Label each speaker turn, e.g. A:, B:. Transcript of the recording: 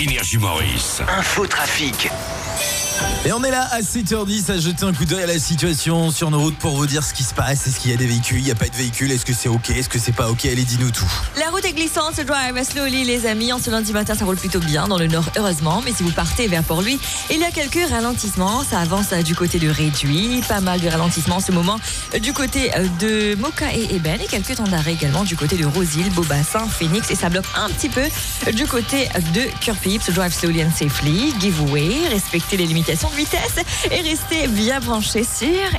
A: Énergie Maurice.
B: Info trafic.
C: Et on est là à 7h10 à jeter un coup d'œil à la situation sur nos routes pour vous dire ce qui se passe. Est-ce qu'il y a des véhicules, il n'y a pas de véhicules, est-ce que c'est ok, est-ce que c'est pas ok? Allez, dis-nous tout.
D: La route est glissante, se drive slowly les amis. En ce lundi matin, ça roule plutôt bien dans le nord, heureusement. Mais si vous partez vers Port-Louis, il y a quelques ralentissements. Ça avance du côté de Réduit. Pas mal de ralentissements en ce moment du côté de Moka et Eben. Et quelques temps d'arrêt également du côté de Rosil, Beaubassin, Phoenix. Et ça bloque un petit peu du côté de Curpip. Se drive slowly and safely. Giveaway. Respectez les limitations de vitesse et restez bien branchés sur